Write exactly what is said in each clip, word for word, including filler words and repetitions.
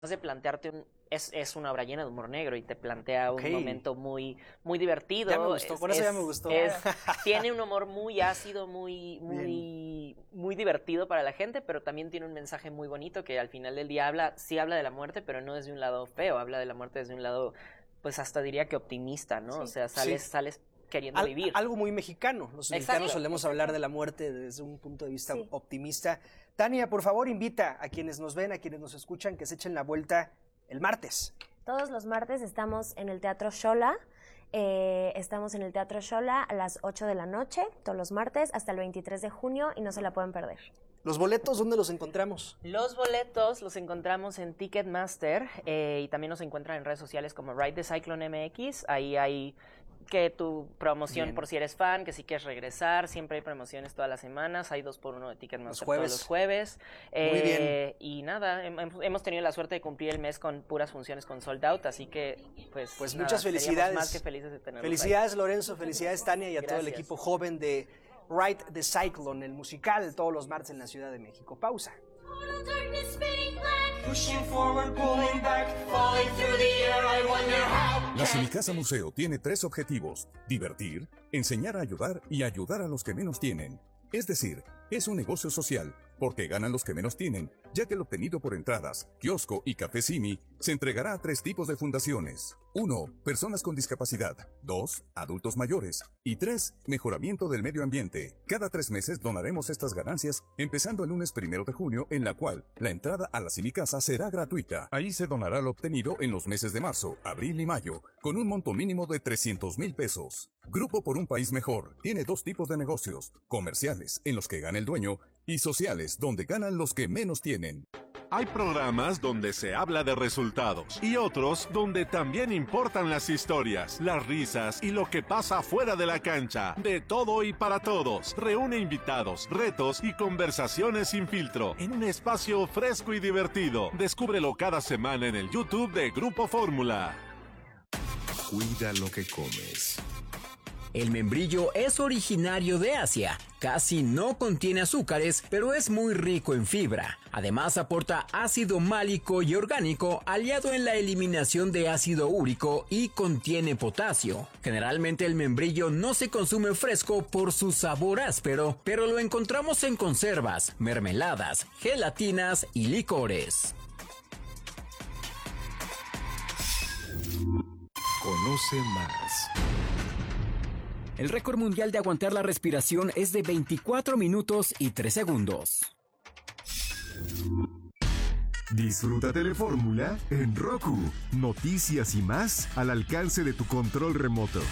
de plantearte un... Es, es una obra llena de humor negro y te plantea okay. un momento muy, muy divertido. Ya me gustó, es, con eso es, ya me gustó. Es, tiene un humor muy ácido, muy, muy, muy divertido para la gente, pero también tiene un mensaje muy bonito que al final del día habla, sí habla de la muerte, pero no desde un lado feo, habla de la muerte desde un lado, pues hasta diría que optimista, ¿no? Sí. O sea, sales, sí. sales queriendo Al, vivir. Algo muy mexicano. Los Exacto. mexicanos solemos hablar de la muerte desde un punto de vista sí. optimista. Tania, por favor, invita a quienes nos ven, a quienes nos escuchan, que se echen la vuelta el martes. Todos los martes estamos en el Teatro Xola. Eh, estamos en el Teatro Xola a las ocho de la noche, todos los martes, hasta el veintitrés de junio, y no se la pueden perder. ¿Los boletos dónde los encontramos? Los boletos los encontramos en Ticketmaster eh, y también nos encuentran en redes sociales como Ride the Cyclone M X. Ahí hay que tu promoción Bien. por si eres fan, que si quieres regresar. Siempre hay promociones todas las semanas. Hay dos por uno de Ticketmaster todos los jueves. Muy eh, bien. Y nada, hemos tenido la suerte de cumplir el mes con puras funciones con Sold Out, así que pues, pues nada, muchas felicidades. Más que felices de tenerlos Felicidades ahí. Lorenzo, felicidades Tania y a Gracias. todo el equipo joven de Ride the Cyclone, el musical, todos los martes en la Ciudad de México. Pausa. La Cinicasa Museo tiene tres objetivos: divertir, enseñar a ayudar y ayudar a los que menos tienen. Es decir, es un negocio social, porque ganan los que menos tienen, ya que el obtenido por entradas, kiosco y café Simi se entregará a tres tipos de fundaciones. uno. Personas con discapacidad. dos. Adultos mayores. Y tres. Mejoramiento del medio ambiente. Cada tres meses donaremos estas ganancias, empezando el lunes primero de junio, en la cual la entrada a la Cinicasa será gratuita. Ahí se donará lo obtenido en los meses de marzo, abril y mayo, con un monto mínimo de trescientos mil pesos. Grupo por un País Mejor tiene dos tipos de negocios: comerciales, en los que gana el dueño, y sociales, donde ganan los que menos tienen. Hay programas donde se habla de resultados y otros donde también importan las historias, las risas y lo que pasa fuera de la cancha. De todo y para todos. Reúne invitados, retos y conversaciones sin filtro en un espacio fresco y divertido. Descúbrelo cada semana en el YouTube de Grupo Fórmula. Cuida lo que comes. El membrillo es originario de Asia. Casi no contiene azúcares, pero es muy rico en fibra. Además aporta ácido málico y orgánico aliado en la eliminación de ácido úrico y contiene potasio. Generalmente el membrillo no se consume fresco por su sabor áspero, pero lo encontramos en conservas, mermeladas, gelatinas y licores. Conoce más. El récord mundial de aguantar la respiración es de veinticuatro minutos y tres segundos. Disfruta Telefórmula en Roku. Noticias y más al alcance de tu control remoto.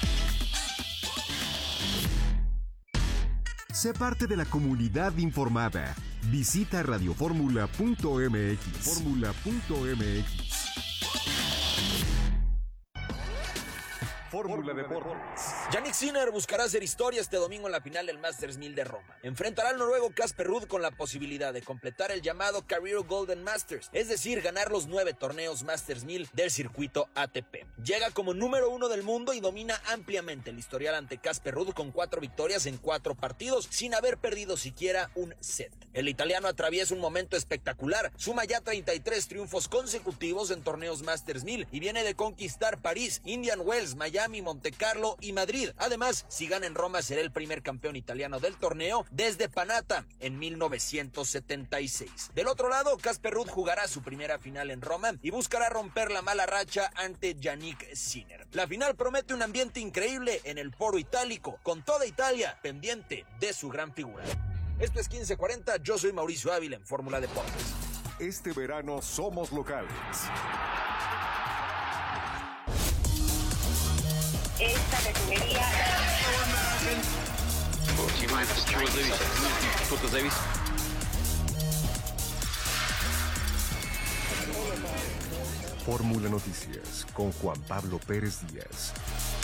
Sé parte de la comunidad informada. Visita radioformula punto m x. Fórmula punto m x. Fórmula Deportes. Jannik Sinner buscará hacer historia este domingo en la final del Masters mil de Roma. Enfrentará al noruego Casper Ruud con la posibilidad de completar el llamado Career Golden Masters, es decir, ganar los nueve torneos Masters mil del circuito A T P. Llega como número uno del mundo y domina ampliamente el historial ante Casper Ruud con cuatro victorias en cuatro partidos, sin haber perdido siquiera un set. El italiano atraviesa un momento espectacular, suma ya treinta y tres triunfos consecutivos en torneos Masters mil y viene de conquistar París, Indian Wells, Miami, Monte Carlo y Madrid. Además, si gana en Roma será el primer campeón italiano del torneo desde Panatta en mil novecientos setenta y seis. Del otro lado, Casper Ruud jugará su primera final en Roma y buscará romper la mala racha ante Jannik Sinner. La final promete un ambiente increíble en el Foro Itálico, con toda Italia pendiente de su gran figura. Esto es quince cuarenta, yo soy Mauricio Ávila en Fórmula Deportes. Este verano somos locales. Esta refinería. Fórmula Noticias con Juan Pablo Pérez Díaz.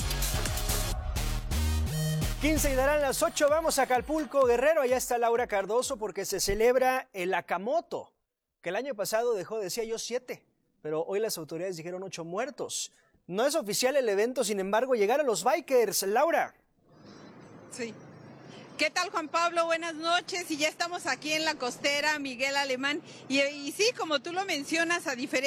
quince y darán las ocho, vamos a Acapulco, Guerrero, allá está Laura Cardoso porque se celebra el Akamoto, que el año pasado dejó, decía yo, siete, pero hoy las autoridades dijeron ocho muertos. No es oficial el evento, sin embargo, llegaron los bikers. Laura. Sí. ¿Qué tal, Juan Pablo? Buenas noches. Y ya estamos aquí en la costera Miguel Alemán. Y, y sí, como tú lo mencionas, a diferencia